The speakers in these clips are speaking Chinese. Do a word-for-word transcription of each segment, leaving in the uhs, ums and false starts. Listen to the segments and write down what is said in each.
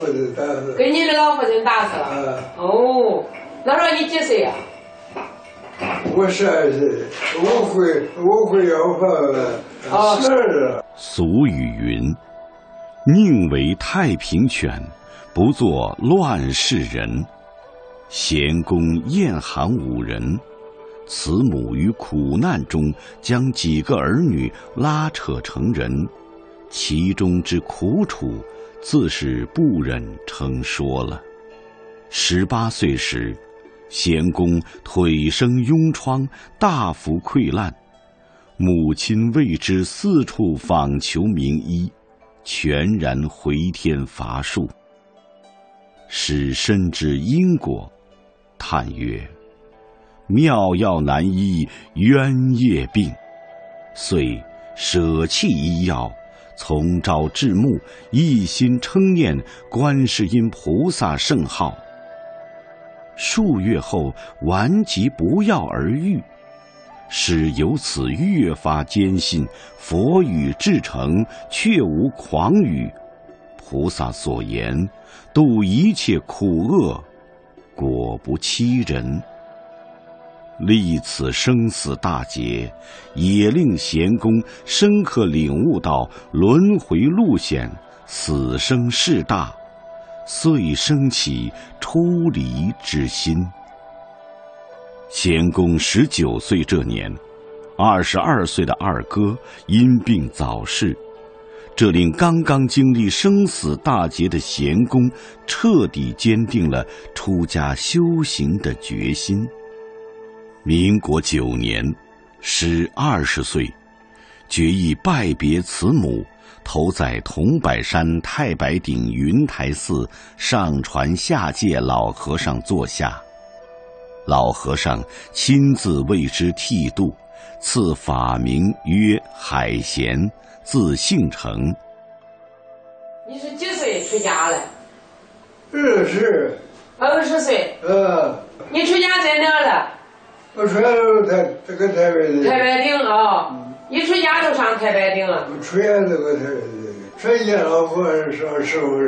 给你的老婆人打死了。嗯、哦，那时候你几岁呀、 啊？我十二岁，我会我会要饭十二。 俗语云：“宁为太平犬，不做乱世人。”贤公厌寒五人，慈母于苦难中将几个儿女拉扯成人，其中之苦楚，自是不忍称说了。十八岁时，贤公腿生痈疮，大幅溃烂，母亲为之四处访求名医，全然回天乏术。使深知因果，叹曰：“妙药难医冤业病。”遂舍弃医药，从朝至暮，一心称念观世音菩萨圣号。数月后，顽疾不药而愈，使由此越发坚信佛语至诚，确无诳语。菩萨所言，度一切苦厄，果不欺人。历此生死大劫，也令贤公深刻领悟到轮回路险，死生事大，遂生起出离之心。贤公十九岁这年，二十二岁的二哥因病早逝，这令刚刚经历生死大劫的贤公彻底坚定了出家修行的决心。民国九年，时二十岁，决意拜别慈母，投在桐柏山太白顶云台寺上传下界老和尚座下。老和尚亲自为之剃度，赐法名曰海贤，字姓成。 你是几岁出家了？ 二十。 二十岁。 呃。 你出家在哪了？ 我出家都台这个台北的。 太白顶啊、哦！一出家就上太白顶了。 我出家这个台北的，出家老和尚师傅。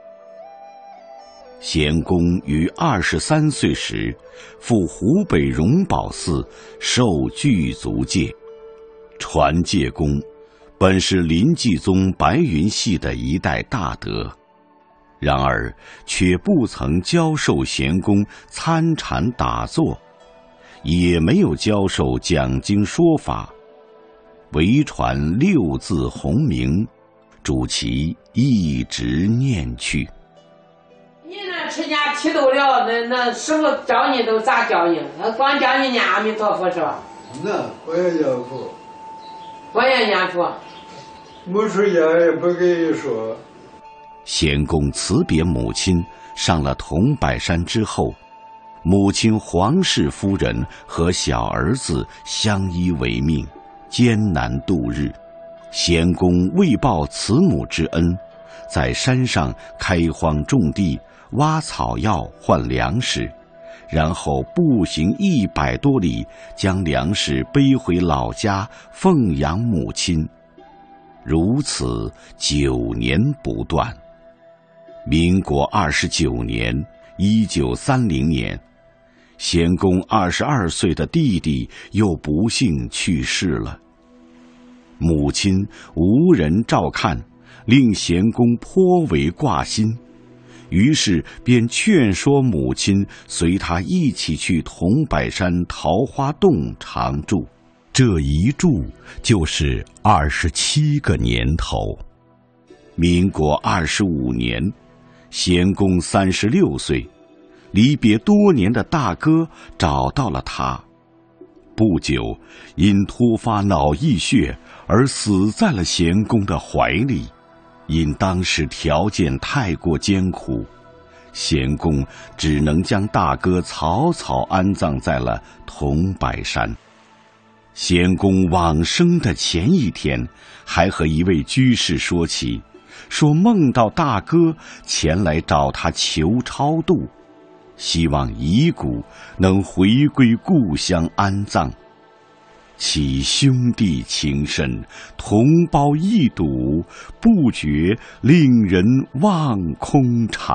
贤公于二十三岁时，赴湖北荣宝寺受具足戒。传戒公本是临济宗白云系的一代大德，然而却不曾教授贤公参禅打坐，也没有教授讲经说法，唯传六字洪名，主其一直念去。 你那出家剃度了，那那师傅教你都咋教你？他光教你念阿弥陀佛是吧？ 那我也念佛。 我也念佛。 没出家也不跟你说。 贤公辞别母亲，上了桐柏山之后，母亲黄氏夫人和小儿子相依为命，艰难度日。贤公为报慈母之恩，在山上开荒种地，挖草药换粮食，然后步行一百多里，将粮食背回老家奉养母亲。如此九年不断。民国二十九年，一九三零年，贤公二十二岁的弟弟又不幸去世了。母亲无人照看，令贤公颇为挂心，于是便劝说母亲随他一起去桐柏山桃花洞常住。这一住就是二十七个年头。民国二十五年，贤公三十六岁，离别多年的大哥找到了他。不久，因突发脑溢血而死在了贤公的怀里。因当时条件太过艰苦，贤公只能将大哥草草安葬在了桐柏山。贤公往生的前一天，还和一位居士说起，说梦到大哥前来找他求超度，希望遗骨能回归故乡安葬。 其兄弟情深，同胞一睹，不觉令人望空场。